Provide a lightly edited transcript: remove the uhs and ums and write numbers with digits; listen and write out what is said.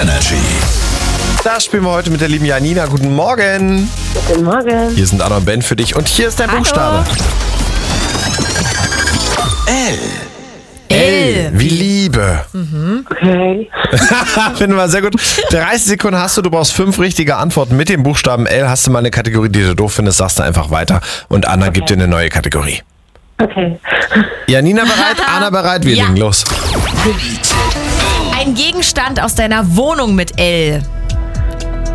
Energy. Das spielen wir heute mit der lieben Janina. Guten Morgen. Guten Morgen. Hier sind Anna und Ben für dich und hier ist dein Buchstabe. L. L wie Liebe. Okay. Finden wir sehr gut. 30 Sekunden hast du brauchst 5 richtige Antworten. Mit dem Buchstaben L hast du mal eine Kategorie, die du doof findest, sagst du einfach weiter. Und Anna gibt dir eine neue Kategorie. Okay. Janina bereit, Anna bereit, wir Ja. legen los. Ein Gegenstand aus deiner Wohnung mit L.